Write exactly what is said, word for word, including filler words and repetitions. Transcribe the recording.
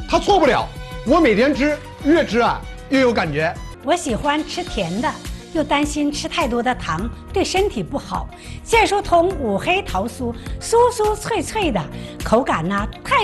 他错不了。我每天吃，越吃啊越有感觉。 我喜欢吃甜的，又担心吃太多的糖对身体不好。健舒通五黑桃酥，酥酥脆脆的，口感呢太